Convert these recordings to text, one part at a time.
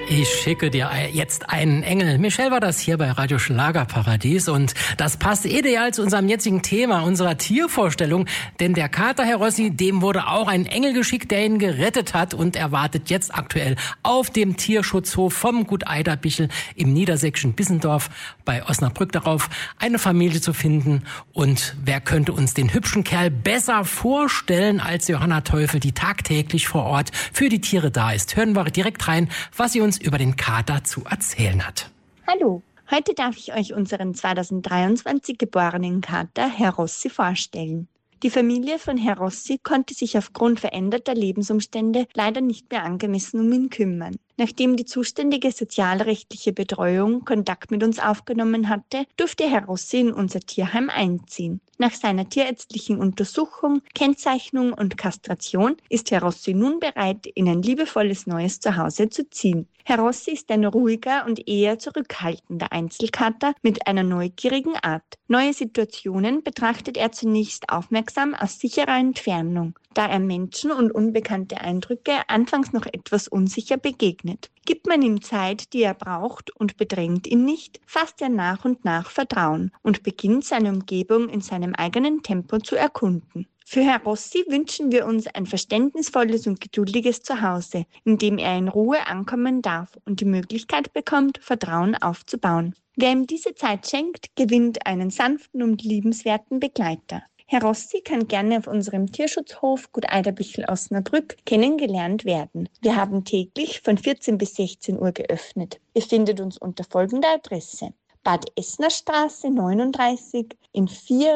Ich schicke dir jetzt einen Engel. Michelle war das hier bei Radio Schlagerparadies und das passt ideal zu unserem jetzigen Thema, unserer Tiervorstellung. Denn der Kater, Herr Rossi, dem wurde auch ein Engel geschickt, der ihn gerettet hat und er wartet jetzt aktuell auf dem Tierschutzhof vom Gut Eiderbichel im niedersächsischen Bissendorf bei Osnabrück darauf, eine Familie zu finden. Und wer könnte uns den hübschen Kerl besser vorstellen als Johanna Teufel, die tagtäglich vor Ort für die Tiere da ist. Hören wir direkt rein, was sie uns über den Kater zu erzählen hat. Hallo, heute darf ich euch unseren 2023 geborenen Kater, Herr Rossi, vorstellen. Die Familie von Herr Rossi konnte sich aufgrund veränderter Lebensumstände leider nicht mehr angemessen um ihn kümmern. Nachdem die zuständige sozialrechtliche Betreuung Kontakt mit uns aufgenommen hatte, durfte Herr Rossi in unser Tierheim einziehen. Nach seiner tierärztlichen Untersuchung, Kennzeichnung und Kastration ist Herr Rossi nun bereit, in ein liebevolles neues Zuhause zu ziehen. Herr Rossi ist ein ruhiger und eher zurückhaltender Einzelkater mit einer neugierigen Art. Neue Situationen betrachtet er zunächst aufmerksam aus sicherer Entfernung, da er Menschen und unbekannte Eindrücke anfangs noch etwas unsicher begegnet. Gibt man ihm Zeit, die er braucht und bedrängt ihn nicht, fasst er nach und nach Vertrauen und beginnt seine Umgebung in seinem eigenen Tempo zu erkunden. Für Herr Rossi wünschen wir uns ein verständnisvolles und geduldiges Zuhause, in dem er in Ruhe ankommen darf und die Möglichkeit bekommt, Vertrauen aufzubauen. Wer ihm diese Zeit schenkt, gewinnt einen sanften und liebenswerten Begleiter. Herr Rossi kann gerne auf unserem Tierschutzhof Gut Eiderbichel Osnabrück kennengelernt werden. Wir haben täglich von 14 bis 16 Uhr geöffnet. Ihr findet uns unter folgender Adresse: Bad Essnerstraße 39 in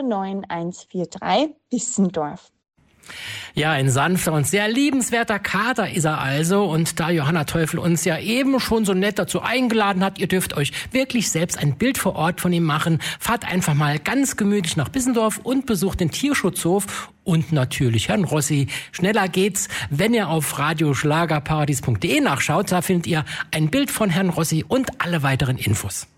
49143 Bissendorf. Ja, ein sanfter und sehr liebenswerter Kater ist er also. Und da Johanna Teufel uns ja eben schon so nett dazu eingeladen hat, ihr dürft euch wirklich selbst ein Bild vor Ort von ihm machen. Fahrt einfach mal ganz gemütlich nach Bissendorf und besucht den Tierschutzhof und natürlich Herrn Rossi. Schneller geht's, wenn ihr auf radioschlagerparadies.de nachschaut. Da findet ihr ein Bild von Herrn Rossi und alle weiteren Infos.